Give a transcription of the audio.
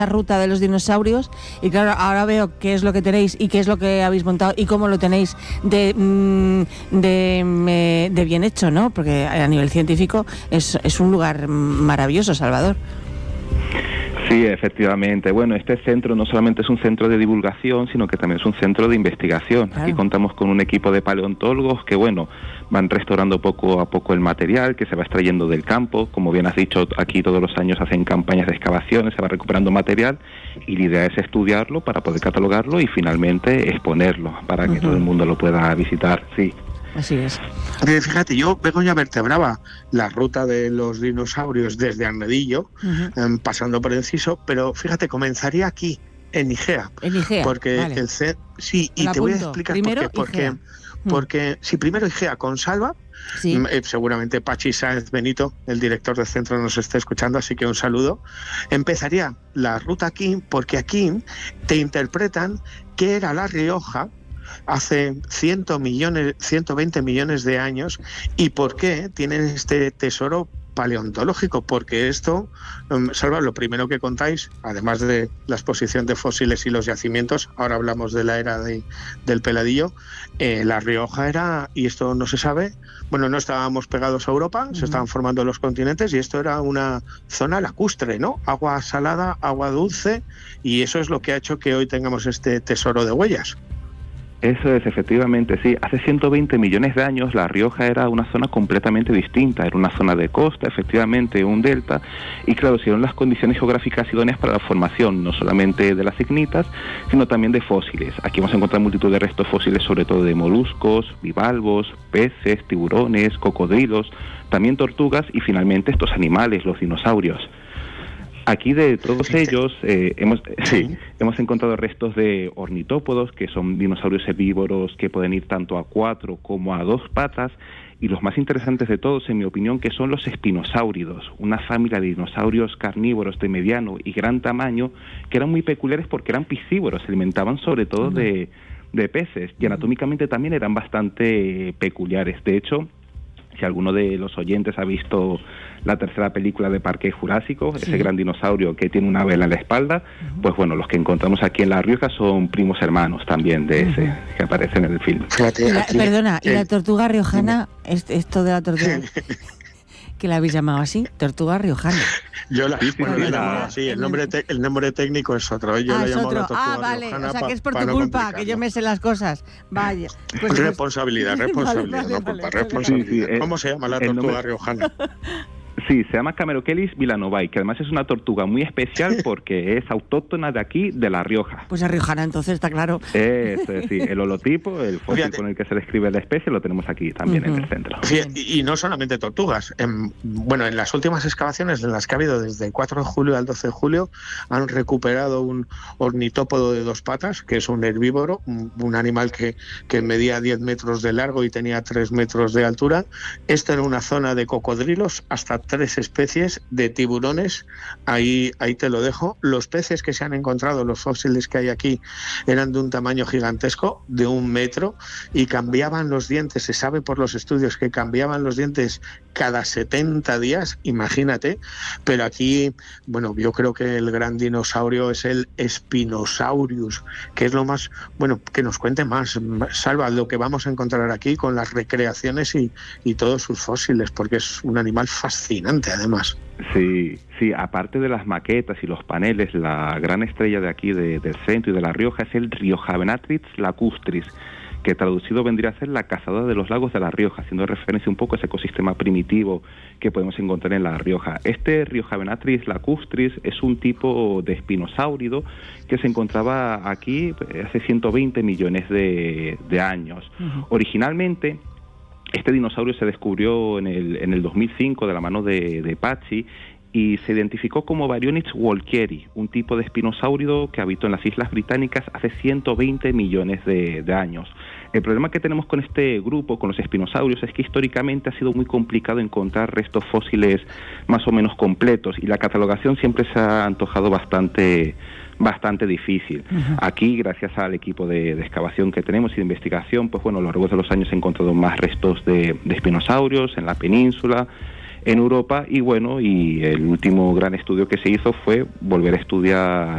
ruta de los dinosaurios y claro, ahora veo qué es lo que tenéis y qué es lo que habéis montado y cómo lo tenéis de bien hecho, ¿no? Porque a nivel científico es un lugar maravilloso, Salvador. Sí, efectivamente. Bueno, este centro no solamente es un centro de divulgación, sino que también es un centro de investigación. Claro. Aquí contamos con un equipo de paleontólogos que, bueno, van restaurando poco a poco el material que se va extrayendo del campo. Como bien has dicho, aquí todos los años hacen campañas de excavaciones, se va recuperando material y la idea es estudiarlo para poder catalogarlo y finalmente exponerlo para que todo el mundo lo pueda visitar. Sí. Así es. Fíjate, yo Begoña vertebraba la ruta de los dinosaurios desde Arnedillo, pasando por Enciso, pero fíjate, comenzaría aquí, en Igea. En Igea, porque vale. Sí, y te voy a explicar primero por qué. Porque si primero Igea con Salva, sí. Seguramente Pachi Sáenz Benito, el director del centro, nos está escuchando, así que un saludo. Empezaría la ruta aquí, porque aquí te interpretan qué era La Rioja hace 120 millones de años y por qué tienen este tesoro paleontológico, porque esto, Salva, lo primero que contáis, además de la exposición de fósiles y los yacimientos, ahora hablamos de la era del Peladillo, La Rioja era, y esto no se sabe, bueno, no estábamos pegados a Europa, se estaban formando los continentes y esto era una zona lacustre, ¿no? Agua salada, agua dulce, y eso es lo que ha hecho que hoy tengamos este tesoro de huellas. Eso es, efectivamente, sí. Hace 120 millones de años La Rioja era una zona completamente distinta, era una zona de costa, efectivamente, un delta, y claro, se dieron las condiciones geográficas idóneas para la formación, no solamente de las ignitas, sino también de fósiles. Aquí vamos a encontrar multitud de restos fósiles, sobre todo de moluscos, bivalvos, peces, tiburones, cocodrilos, también tortugas y finalmente estos animales, los dinosaurios. Aquí de todos ellos hemos encontrado restos de ornitópodos, que son dinosaurios herbívoros que pueden ir tanto a 4 como a 2 patas, y los más interesantes de todos, en mi opinión, que son los espinosáuridos, una familia de dinosaurios carnívoros de mediano y gran tamaño, que eran muy peculiares porque eran piscívoros, se alimentaban sobre todo de peces, y anatómicamente también eran bastante peculiares. De hecho, si alguno de los oyentes ha visto la tercera película de Parque Jurásico, ese gran dinosaurio que tiene una vela en la espalda, pues bueno, los que encontramos aquí en La Rioja son primos hermanos también de ese que aparecen en el film. Perdona, ¿y la tortuga riojana? Esto de la tortuga... ¿Que la habéis llamado así? Tortuga riojana. Yo la he llamado así, el nombre técnico es otro. Yo la llamo la tortuga vale, riojana, o sea que es por tu culpa, que yo me sé las cosas. Vaya. Pues, responsabilidad, no culpa, responsabilidad. Sí, ¿Cómo se llama la tortuga riojana? Sí, se llama Camerochelis villanovae, que además es una tortuga muy especial porque es autóctona de aquí, de La Rioja. Pues es riojana, entonces está claro. Sí, el holotipo, el fósil con el que se describe la especie, lo tenemos aquí también en el centro. Y no solamente tortugas. En las últimas excavaciones en las que ha habido desde el 4 de julio al 12 de julio, han recuperado un ornitópodo de 2 patas, que es un herbívoro, un animal que medía 10 metros de largo y tenía 3 metros de altura. Esto en una zona de cocodrilos, hasta 3 especies de tiburones, ahí te lo dejo. Los peces que se han encontrado, los fósiles que hay aquí, eran de un tamaño gigantesco, de 1 metro, y cambiaban los dientes. Se sabe por los estudios que cambiaban los dientes cada 70 días, imagínate. Pero aquí, bueno, yo creo que el gran dinosaurio es el Spinosaurus, que es lo más, que nos cuente más, Salva, lo que vamos a encontrar aquí con las recreaciones y todos sus fósiles, porque es un animal fascinante además. Sí, aparte de las maquetas y los paneles, la gran estrella de aquí del centro y de La Rioja es el Riojavenatrix lacustris, que traducido vendría a ser la cazadora de los lagos de La Rioja, haciendo referencia un poco a ese ecosistema primitivo que podemos encontrar en La Rioja. Este Riojavenatrix lacustris es un tipo de espinosáurido que se encontraba aquí hace 120 millones de años. Originalmente, este dinosaurio se descubrió en el 2005 de la mano de Pachi y se identificó como Baryonyx walkeri, un tipo de espinosáurido que habitó en las Islas Británicas hace 120 millones de años. El problema que tenemos con este grupo, con los espinosaurios, es que históricamente ha sido muy complicado encontrar restos fósiles más o menos completos y la catalogación siempre se ha antojado bastante difícil. Aquí, gracias al equipo de excavación que tenemos y de investigación, pues bueno, a lo largo de los años he encontrado más restos de espinosaurios en la península, en Europa, y bueno, y el último gran estudio que se hizo fue volver a estudiar